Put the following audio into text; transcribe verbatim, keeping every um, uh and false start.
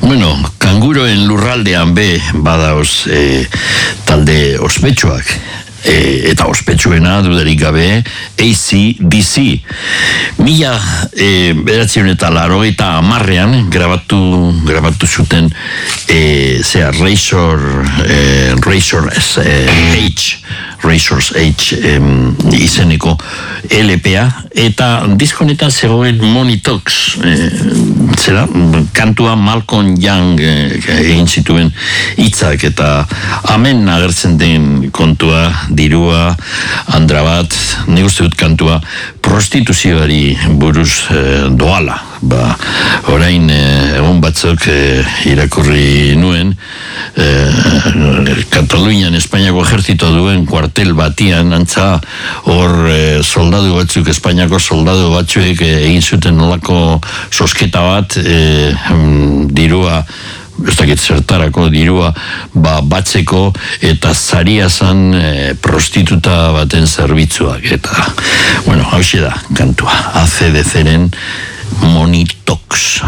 Bueno, kanguroen lurraldean be badaoz e, talde ospetsuak. E, eta ospetsuena dudarik gabe A C D C. Mila e, beratzen eta laro eta amarrean grabatu, grabatu zuten e, zea Razor e, Razor e, H Razor's H em, izeneko L P A eta diskonetan zegoen Money Talks e, zera, kantua Malcolm Young egin e, zituen hitzak eta hemen agertzen den kontua dirua, andra bat, nik uste dut kantua prostituzioari buruz e, doala. Ba, orain egun batzuk e, irakurri nuen e, Katalunian Espainiako ejertzito duen kuartel batian antza hor e, soldadu batzuk, Espainiako soldadu batzuek e, egin zuten nolako sosketa bat e, dirua ez dakit zertarako dirua ba, batzeko eta zaria zan e, prostituta baten zerbitzuak eta, bueno, hauxe da kantua A C D C-ren Money Talks.